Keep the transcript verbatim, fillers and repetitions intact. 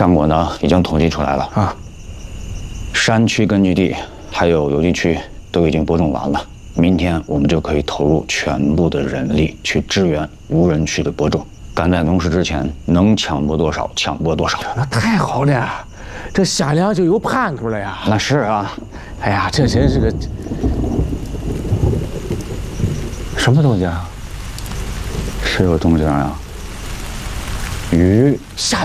战果呢已经统计出来了啊， 山区根据地还有游击区都已经播种完了。明天我们就可以投入全部的人力去支援无人区的播种，赶在农时之前能抢播多少抢播多少。 那太好了，这夏粮就有盼头了呀！ 那是啊， 哎呀，这真是个什么东西啊？ 是有动静啊，鱼下。